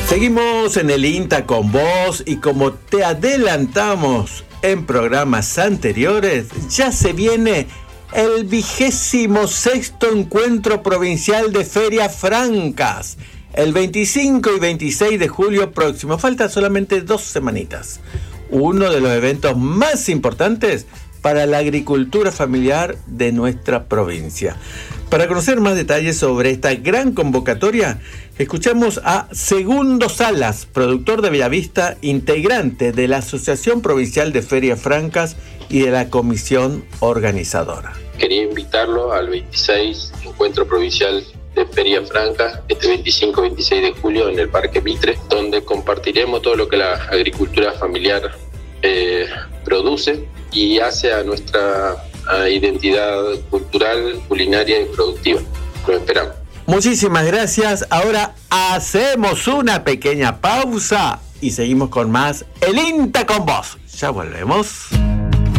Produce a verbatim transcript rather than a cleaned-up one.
Seguimos en el INTA con vos y como te adelantamos en programas anteriores, ya se viene el vigésimo sexto encuentro provincial de Ferias Francas, el veinticinco y veintiséis de julio próximo. Faltan solamente dos semanitas. Uno de los eventos más importantes para la agricultura familiar de nuestra provincia. Para conocer más detalles sobre esta gran convocatoria, escuchamos a Segundo Salas, productor de Bellavista, integrante de la Asociación Provincial de Ferias Francas y de la comisión organizadora. Quería invitarlo al veintiséis Encuentro Provincial de Ferias Francas, este veinticinco y veintiséis de julio en el Parque Mitre, donde compartiremos todo lo que la agricultura familiar eh, produce y hace a nuestra a identidad cultural, culinaria y productiva. Lo esperamos. Muchísimas gracias. Ahora hacemos una pequeña pausa y seguimos con más El INTA con vos. Ya volvemos.